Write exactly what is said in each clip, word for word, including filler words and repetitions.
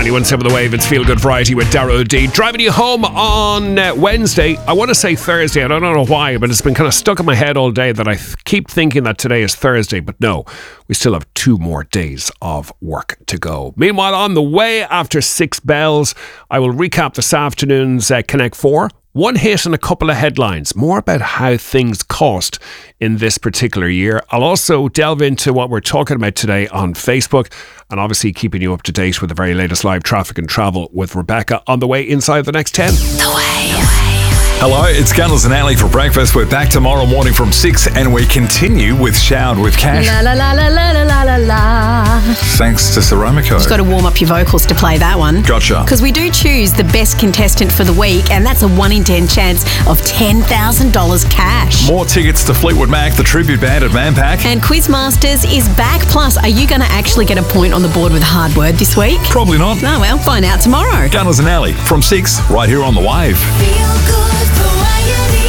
ninety-one point seven The Wave, it's Feel Good Variety with Darrow D. Driving you home on uh, Wednesday. I want to say Thursday, I don't know why, but it's been kind of stuck in my head all day that I th- keep thinking that today is Thursday, but no, we still have two more days of work to go. Meanwhile, on the way after six bells, I will recap this afternoon's uh, Connect four. One hit and a couple of headlines, more about how things cost in this particular year. I'll also delve into what we're talking about today on Facebook, and obviously keeping you up to date with the very latest live traffic and travel with Rebecca on the way inside the next ten. The Wave. Hello, it's Gunnels and Ali for breakfast. We're back tomorrow morning from six, and we continue with Showered with Cash. La la la la la la la la. Thanks to Ceromico. You've got to warm up your vocals to play that one. Gotcha. Because we do choose the best contestant for the week, and that's a one in ten chance of ten thousand dollars cash. More tickets to Fleetwood Mac, the tribute band at Manpack. And Quizmasters is back. Plus, are you going to actually get a point on the board with a hard word this week? Probably not. Oh, well, find out tomorrow. Gunnels and Ali from six, right here on The Wave. Feel good variety.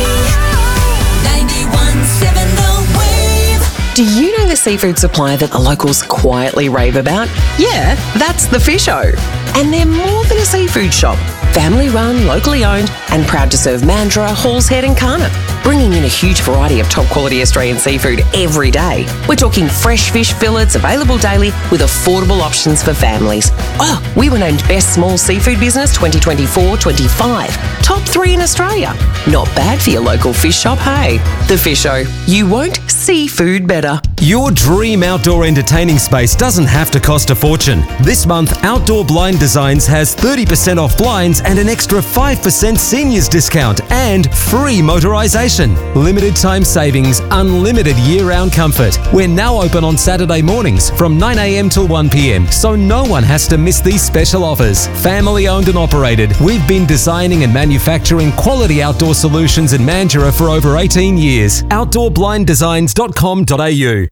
ninety-one point seven The Wave. Do you know the seafood supplier that the locals quietly rave about? Yeah, that's The Fish-O. And they're more than a seafood shop. Family run, locally owned, and proud to serve Mandurah, Hall's Head and Karna, bringing in a huge variety of top quality Australian seafood every day. We're talking fresh fish fillets available daily with affordable options for families. Oh, we were named Best Small Seafood Business twenty twenty-four twenty-five. Top three in Australia. Not bad for your local fish shop, hey? The Fish-O. You won't see food better. Your dream outdoor entertaining space doesn't have to cost a fortune. This month, Outdoor Blind Designs has thirty percent off blinds and an extra five percent seniors discount and free motorisation. Limited time savings, unlimited year-round comfort. We're now open on Saturday mornings from nine a.m. till one p.m, so no one has to miss these special offers. Family owned and operated, we've been designing and manufacturing quality outdoor solutions in Mandurah for over eighteen years. outdoor blind designs dot com dot a u.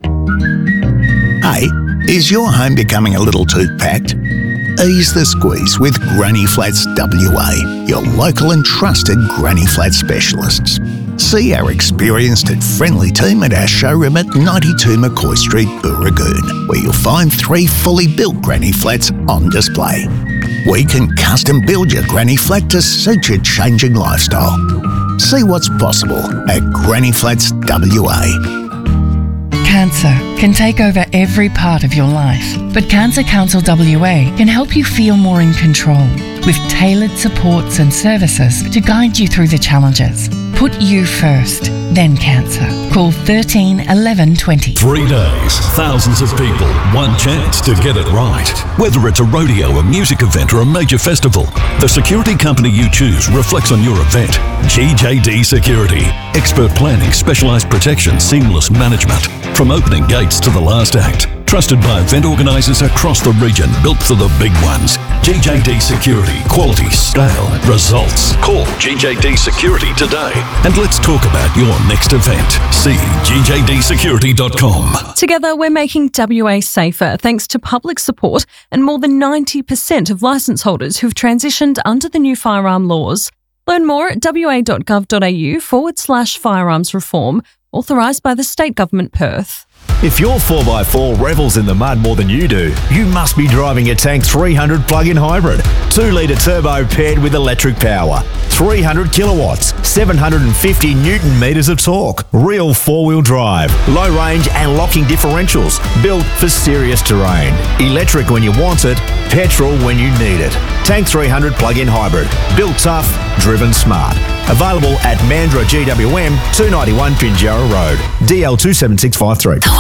Hey, is your home becoming a little too packed? Ease the squeeze with Granny Flats W A, your local and trusted Granny Flat specialists. See our experienced and friendly team at our showroom at ninety-two McCoy Street, Booragoon, where you'll find three fully built Granny Flats on display. We can custom build your Granny Flat to suit your changing lifestyle. See what's possible at Granny Flats W A. Cancer can take over every part of your life, but Cancer Council W A can help you feel more in control with tailored supports and services to guide you through the challenges. Put you first, then cancer. Call thirteen eleven twenty. Three days, thousands of people, one chance to get it right. Whether it's a rodeo, a music event, or a major festival, the security company you choose reflects on your event. G J D Security. Expert planning, specialised protection, seamless management. From opening gates to the last act. Trusted by event organisers across the region, built for the big ones. G J D Security. Quality, scale, results. Call G J D Security today and let's talk about your next event. See G J D security dot com. Together, we're making W A safer thanks to public support and more than ninety percent of licence holders who've transitioned under the new firearm laws. Learn more at w a dot gov dot a u forward slash firearms reform, authorised by the State Government Perth. If your four by four revels in the mud more than you do, you must be driving a Tank three hundred plug-in hybrid. two litre turbo paired with electric power. three hundred kilowatts, seven hundred fifty newton metres of torque. Real four-wheel drive. Low range and locking differentials. Built for serious terrain. Electric when you want it, petrol when you need it. Tank three hundred plug-in hybrid. Built tough, driven smart. Available at Mandurah G W M, two ninety-one Pinjarra Road. D L two seven six five three.